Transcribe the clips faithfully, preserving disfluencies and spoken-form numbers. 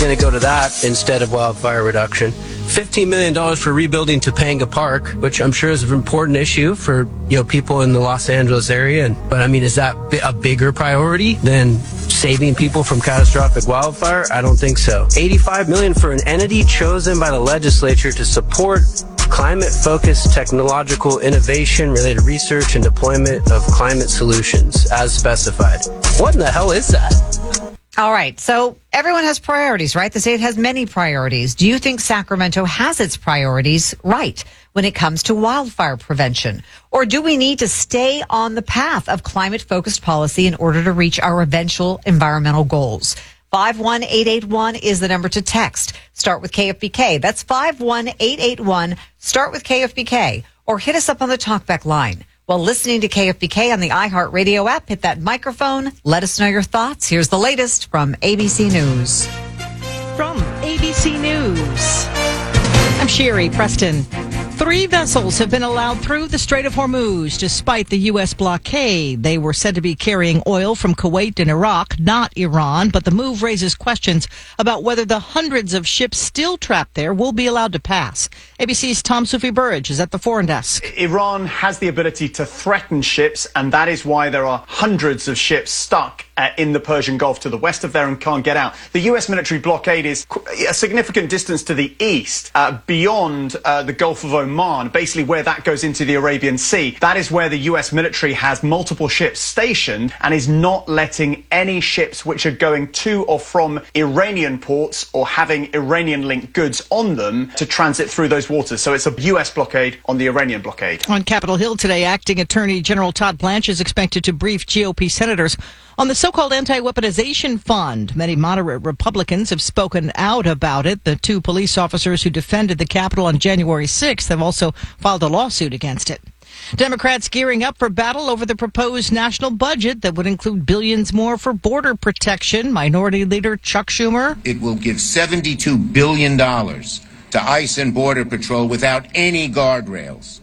going to go to that instead of wildfire reduction. fifteen million dollars for rebuilding Topanga Park, which I'm sure is an important issue for, you know, people in the Los Angeles area. And, but I mean, is that a bigger priority than saving people from catastrophic wildfire? I don't think so. eighty-five million dollars for an entity chosen by the legislature to support climate-focused technological innovation, related research, and deployment of climate solutions, as specified. What in the hell is that? All right. So everyone has priorities, right? The state has many priorities. Do you think Sacramento has its priorities right when it comes to wildfire prevention? Or do we need to stay on the path of climate-focused policy in order to reach our eventual environmental goals? five one eight eight one is the number to text. Start with K F B K. That's five one eight eight one. Start with K F B K. Or hit us up on the talkback line. While listening to K F B K on the iHeartRadio app, hit that microphone. Let us know your thoughts. Here's the latest from A B C News. From A B C News, I'm Sherry Preston. Three vessels have been allowed through the Strait of Hormuz despite the U S blockade. They were said to be carrying oil from Kuwait and Iraq, not Iran, but the move raises questions about whether the hundreds of ships still trapped there will be allowed to pass. A B C's Tom Sufi Burridge is at the foreign desk. Iran has the ability to threaten ships, and that is why there are hundreds of ships stuck uh, in the Persian Gulf to the west of there and can't get out. The U S military blockade is a significant distance to the east, uh, beyond uh, the Gulf of Oman, basically where that goes into the Arabian Sea. That is where the U S military has multiple ships stationed and is not letting any ships which are going to or from Iranian ports or having Iranian-linked goods on them to transit through those waters. So it's a U S blockade on the Iranian blockade. On Capitol Hill today, Acting Attorney General Todd Blanche is expected to brief G O P senators on the so-called anti-weaponization fund. Many moderate Republicans have spoken out about it. The two police officers who defended the Capitol on January sixth have also filed a lawsuit against it. Democrats gearing up for battle over the proposed national budget that would include billions more for border protection. Minority Leader Chuck Schumer. It will give seventy-two billion dollars to ICE and Border Patrol without any guardrails.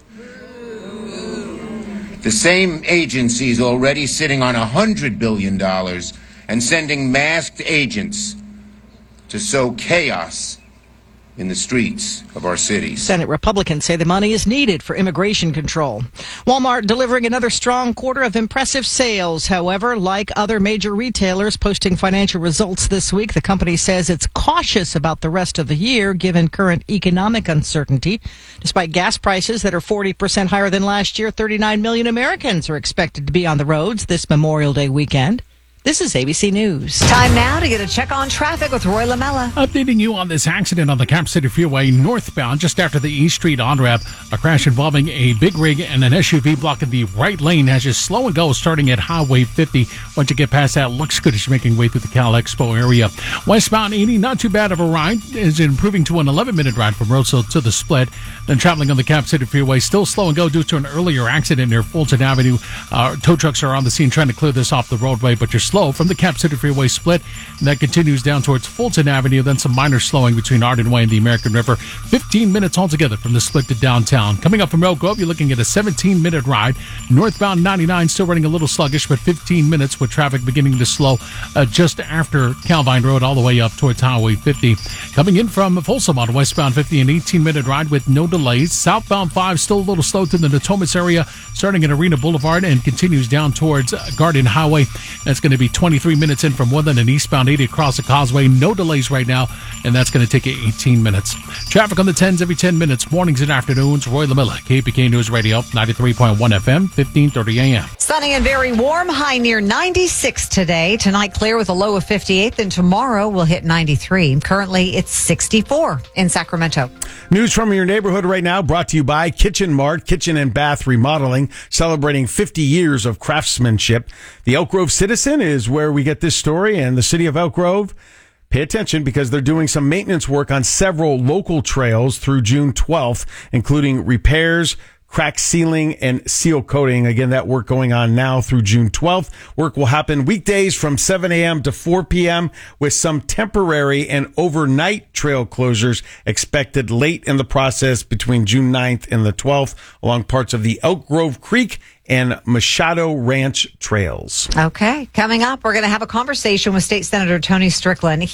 The same agencies already sitting on one hundred billion dollars and sending masked agents to sow chaos in the streets of our cities. Senate Republicans say the money is needed for immigration control. Walmart delivering another strong quarter of impressive sales. However, like other major retailers posting financial results this week, the company says it's cautious about the rest of the year given current economic uncertainty. Despite gas prices that are forty percent higher than last year, thirty-nine million Americans are expected to be on the roads this Memorial Day weekend. This is A B C News. Time now to get a check on traffic with Roy Lamella. Updating you on this accident on the Cap City Freeway northbound just after the East Street on-ramp. A crash involving a big rig and an S U V blocking the right lane has you slow and go starting at Highway fifty. Once you get past that, looks good as you're making way through the Cal Expo area. Westbound eighty, not too bad of a ride. Is improving to an eleven-minute ride from Roseville to the Split. Then traveling on the Cap City Freeway, still slow and go due to an earlier accident near Fulton Avenue. Uh, tow trucks are on the scene trying to clear this off the roadway, but you're slow from the Cap City Freeway Split, and that continues down towards Fulton Avenue, then some minor slowing between Arden Way and the American River. fifteen minutes altogether from the Split to downtown. Coming up from Elk Grove, you're looking at a seventeen-minute ride. Northbound ninety-nine still running a little sluggish, but fifteen minutes with traffic beginning to slow uh, just after Calvine Road all the way up towards Highway fifty. Coming in from Folsom on westbound fifty, an eighteen-minute ride with no delays. Southbound five still a little slow to the Natomas area, starting at Arena Boulevard and continues down towards Garden Highway. That's going to be twenty-three minutes in from Woodland and eastbound eighty across the causeway. No delays right now, and that's going to take you eighteen minutes. Traffic on the tens every ten minutes, mornings and afternoons. Roy Lamella, K P K News Radio, ninety-three point one F M, fifteen thirty A M. Sunny and very warm, high near ninety-six today. Tonight clear with a low of fifty-eight, then tomorrow we'll hit ninety-three. Currently it's sixty-four in Sacramento. News from your neighborhood right now brought to you by Kitchen Mart, Kitchen and Bath Remodeling, celebrating fifty years of craftsmanship. The Elk Grove Citizen is where we get this story, and the city of Elk Grove, pay attention because they're doing some maintenance work on several local trails through June twelfth, including repairs, crack sealing, and seal coating. Again, that work going on now through June twelfth. Work will happen weekdays from seven a.m. to four p.m. with some temporary and overnight trail closures expected late in the process between June ninth and the twelfth along parts of the Elk Grove Creek and Machado Ranch trails. Okay. Coming up, we're going to have a conversation with State Senator Tony Strickland. He